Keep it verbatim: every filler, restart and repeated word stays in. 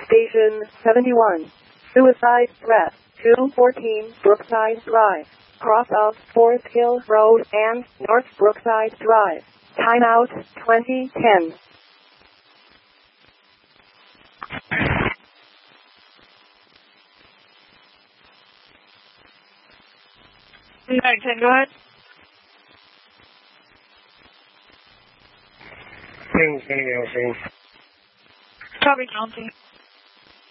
Station seventy-one. Suicide threat. two fourteen Brookside Drive. Cross of Forest Hill Road and North Brookside Drive. Timeout twenty ten. nine ten, go ahead. King, King, King. Copy, County.